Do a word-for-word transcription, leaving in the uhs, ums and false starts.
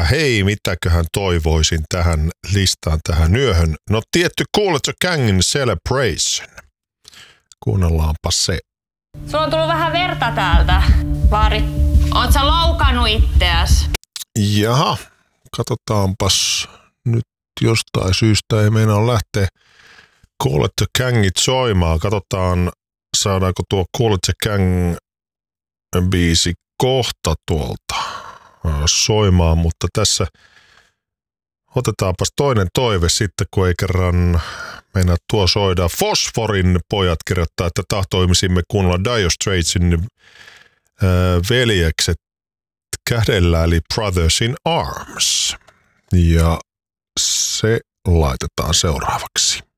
hei, mitäköhän toivoisin tähän listaan, tähän yöhön. No tietty Kool and the Gangin Celebration. Kuunnellaanpa se. Sulla on tullut vähän verta täältä, Vaari. Oot sä loukannut itseäs? Jaha, katsotaanpas nyt jostain syystä ei meinaa lähteä Kool and the Gangit soimaan. Katsotaan, saadaanko tuo Kool and the Gang biisi kohta tuolta soimaan, mutta tässä otetaanpas toinen toive sitten, kun ei kerran meinaa tuo soida. Fosforin pojat kirjoittaa, että tahtoimisimme kuunnella Dire Straitsin äh, veljekset kädellä, eli Brothers in Arms. Ja se laitetaan seuraavaksi.